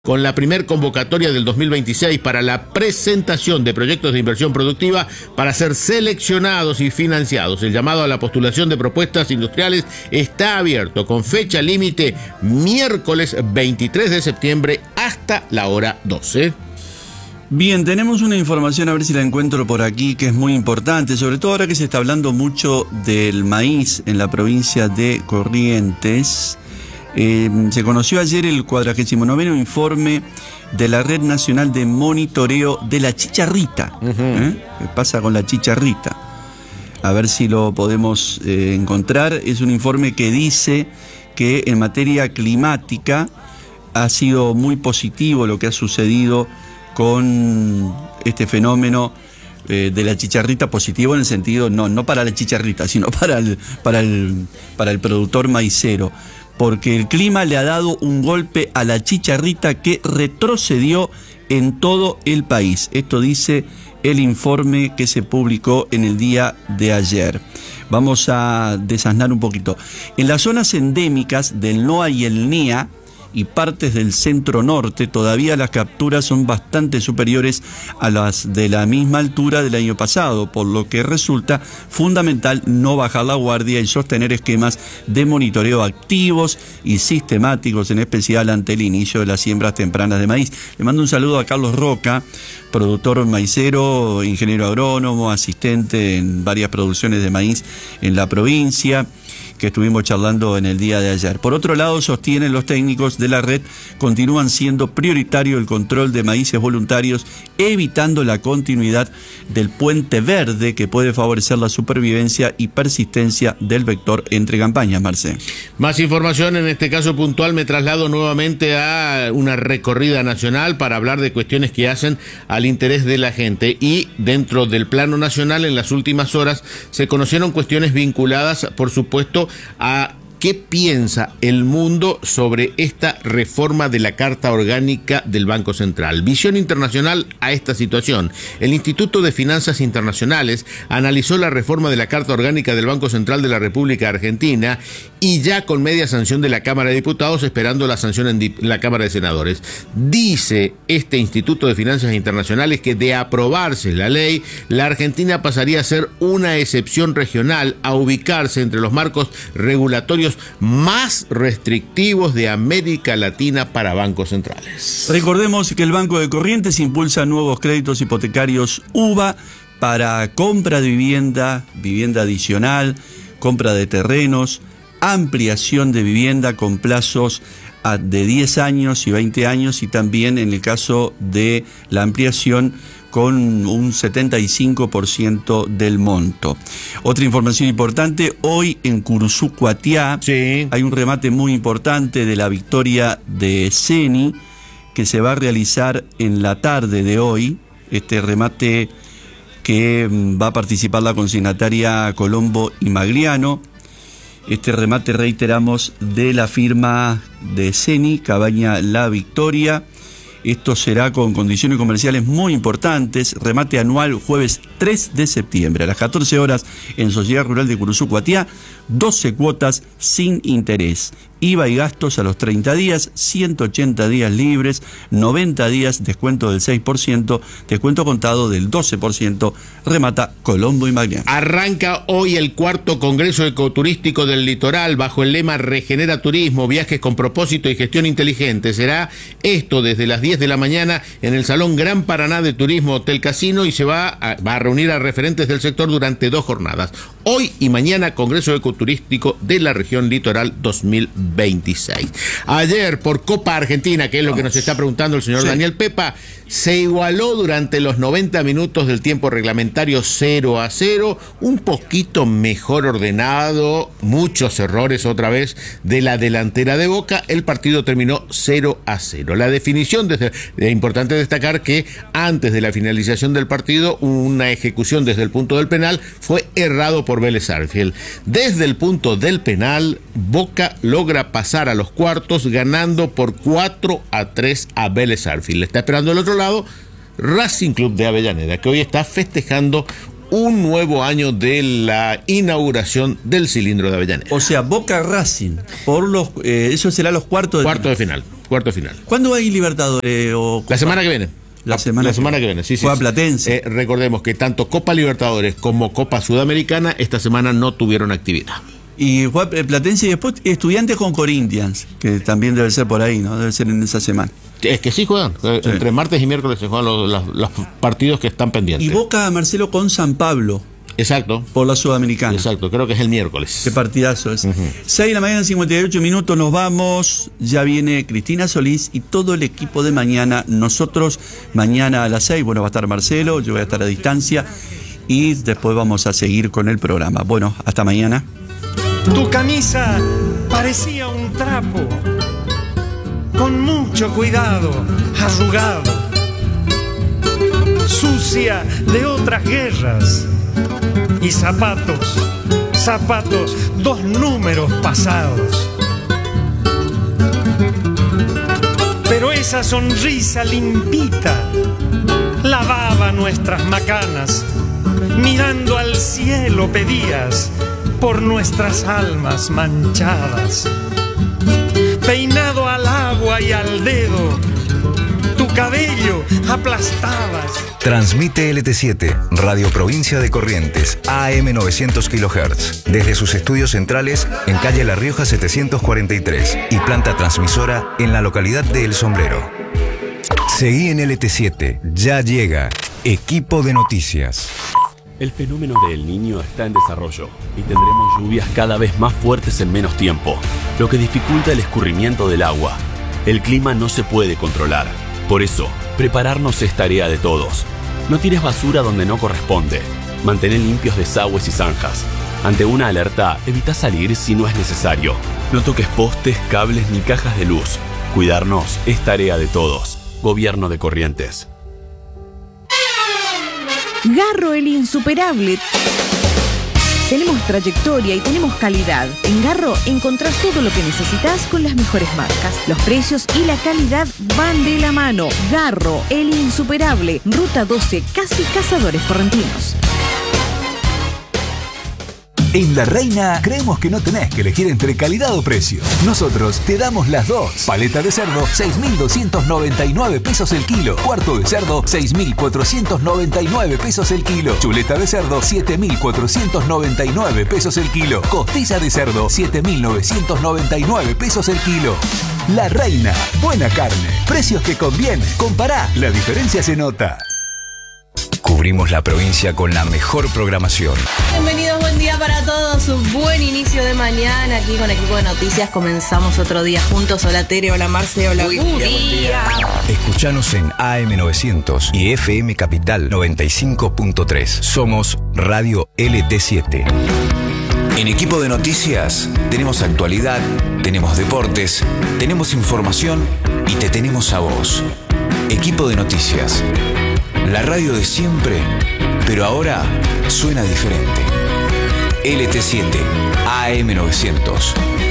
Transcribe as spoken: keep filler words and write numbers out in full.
Con la primer convocatoria del dos mil veintiséis para la presentación de proyectos de inversión productiva para ser seleccionados y financiados. El llamado a la postulación de propuestas industriales está abierto con fecha límite miércoles veintitrés de septiembre hasta la hora doce. Bien, tenemos una información, a ver si la encuentro por aquí, que es muy importante, sobre todo ahora que se está hablando mucho del maíz en la provincia de Corrientes. Eh, se conoció ayer el cuadragésimo noveno informe de la Red Nacional de Monitoreo de la Chicharrita. Uh-huh. ¿Eh? ¿Qué pasa con la chicharrita? A ver si lo podemos eh, encontrar. Es un informe que dice que en materia climática ha sido muy positivo lo que ha sucedido con este fenómeno eh, de la chicharrita. Positivo en el sentido, no, no para la chicharrita, sino para el, para el, para el productor maicero, porque el clima le ha dado un golpe a la chicharrita que retrocedió en todo el país. Esto dice el informe que se publicó en el día de ayer. Vamos a desasnar un poquito. En las zonas endémicas del NOA y el NIA y partes del centro norte, todavía las capturas son bastante superiores a las de la misma altura del año pasado, por lo que resulta fundamental no bajar la guardia y sostener esquemas de monitoreo activos y sistemáticos, en especial ante el inicio de las siembras tempranas de maíz. Le mando un saludo a Carlos Roca, productor maicero, ingeniero agrónomo, asistente en varias producciones de maíz en la provincia, que estuvimos charlando en el día de ayer. Por otro lado, sostienen los técnicos de la red, continúan siendo prioritario el control de maíces voluntarios, evitando la continuidad del puente verde que puede favorecer la supervivencia y persistencia del vector entre campañas. Marcé. Más información, en este caso puntual me traslado nuevamente a una recorrida nacional para hablar de cuestiones que hacen al interés de la gente, y dentro del plano nacional en las últimas horas se conocieron cuestiones vinculadas, por supuesto, a qué piensa el mundo sobre esta reforma de la Carta Orgánica del Banco Central. Visión internacional a esta situación. El Instituto de Finanzas Internacionales analizó la reforma de la Carta Orgánica del Banco Central de la República Argentina y ya con media sanción de la Cámara de Diputados, esperando la sanción en la Cámara de Senadores. Dice este Instituto de Finanzas Internacionales que de aprobarse la ley, la Argentina pasaría a ser una excepción regional, a ubicarse entre los marcos regulatorios más restrictivos de América Latina para bancos centrales. Recordemos que el Banco de Corrientes impulsa nuevos créditos hipotecarios U V A para compra de vivienda, vivienda adicional, compra de terrenos, ampliación de vivienda con plazos de diez años y veinte años, y también en el caso de la ampliación con un setenta y cinco por ciento del monto. Otra información importante, hoy en Curuzú, Cuatiá, sí, hay un remate muy importante de la victoria de Ceni que se va a realizar en la tarde de hoy. Este remate que va a participar la consignataria Colombo y Magliano. Este remate, reiteramos, de la firma de Ceni, Cabaña La Victoria. Esto será con condiciones comerciales muy importantes. Remate anual jueves tres de septiembre a las catorce horas en Sociedad Rural de Curuzú, Cuatiá. doce cuotas sin interés. I V A y gastos a los treinta días, ciento ochenta días libres, noventa días, descuento del seis por ciento, descuento contado del doce por ciento, remata Colombo y Magliano. Arranca hoy el cuarto Congreso Ecoturístico del Litoral bajo el lema Regenera Turismo, viajes con propósito y gestión inteligente. Será esto desde las diez de la mañana en el Salón Gran Paraná de Turismo Hotel Casino, y se va a, va a reunir a referentes del sector durante dos jornadas. Hoy y mañana, Congreso Ecoturístico de la Región Litoral dos mil veintiséis. Ayer, por Copa Argentina, que es lo que nos está preguntando el señor sí. Daniel Pepa, se igualó durante los noventa minutos del tiempo reglamentario cero a cero, un poquito mejor ordenado, muchos errores otra vez de la delantera de Boca. El partido terminó cero a cero. La definición, desde, es importante destacar que antes de la finalización del partido, una ejecución desde el punto del penal fue errado por Vélez Sarsfield. Desde el punto del penal, Boca logra pasar a los cuartos ganando por cuatro a tres a Vélez Sarsfield. Está esperando el otro lado Racing Club de Avellaneda, que hoy está festejando un nuevo año de la inauguración del cilindro de Avellaneda. O sea, Boca Racing, por los, eh, eso será los cuartos de cuarto de final. cuarto final. ¿Cuándo hay Libertadores o Copa? La semana que viene. La semana, la semana que viene, sí, sí. Juega sí. Platense. Eh, recordemos que tanto Copa Libertadores como Copa Sudamericana esta semana no tuvieron actividad. Y juega Platense y después Estudiantes con Corinthians, que también debe ser por ahí, ¿no? Debe ser en esa semana. Es que sí juegan. Sí. Entre martes y miércoles se juegan los, los, los partidos que están pendientes. Y Boca, Marcelo, con San Pablo. Exacto. Por la Sudamericana. Exacto, creo que es el miércoles. Qué partidazo es. Uh-huh. seis de la mañana, cincuenta y ocho minutos, nos vamos. Ya viene Cristina Solís y todo el equipo de mañana. Nosotros, mañana a las seis, bueno, va a estar Marcelo, yo voy a estar a distancia. Y después vamos a seguir con el programa. Bueno, hasta mañana. Tu camisa parecía un trapo, con mucho cuidado, arrugado, sucia de otras guerras. Y zapatos, zapatos, dos números pasados. Pero esa sonrisa limpita lavaba nuestras macanas. Mirando al cielo pedías por nuestras almas manchadas. Peinado al agua y al dedo, tu cabello aplastabas. Transmite L T siete, Radio Provincia de Corrientes, A M novecientos kilohertz, desde sus estudios centrales en calle La Rioja setecientos cuarenta y tres y planta transmisora en la localidad de El Sombrero. Seguí en L T siete, ya llega Equipo de Noticias. El fenómeno de El Niño está en desarrollo y tendremos lluvias cada vez más fuertes en menos tiempo, lo que dificulta el escurrimiento del agua. El clima no se puede controlar. Por eso, prepararnos es tarea de todos. No tires basura donde no corresponde. Mantén limpios desagües y zanjas. Ante una alerta, evita salir si no es necesario. No toques postes, cables ni cajas de luz. Cuidarnos es tarea de todos. Gobierno de Corrientes. Garro el insuperable. Tenemos trayectoria y tenemos calidad. En Garro encontrás todo lo que necesitas con las mejores marcas. Los precios y la calidad van de la mano. Garro, el insuperable. Ruta doce, casi Cazadores Correntinos. En La Reina creemos que no tenés que elegir entre calidad o precio. Nosotros te damos las dos. Paleta de cerdo, seis mil doscientos noventa y nueve pesos el kilo. Cuarto de cerdo, seis mil cuatrocientos noventa y nueve pesos el kilo. Chuleta de cerdo, siete mil cuatrocientos noventa y nueve pesos el kilo. Costilla de cerdo, siete mil novecientos noventa y nueve pesos el kilo. La Reina, buena carne, precios que convienen. Compará, la diferencia se nota. Cubrimos la provincia con la mejor programación. Bienvenidos, buen día para todos, un buen inicio de mañana aquí con Equipo de Noticias. Comenzamos otro día juntos. Hola Tere, hola Marce, hola Gus. Buen día. Escuchanos en A M novecientos y F M Capital noventa y cinco punto tres. Somos Radio L T siete. En Equipo de Noticias tenemos actualidad, tenemos deportes, tenemos información y te tenemos a vos. Equipo de Noticias. La radio de siempre, pero ahora suena diferente. L T siete, A M novecientos.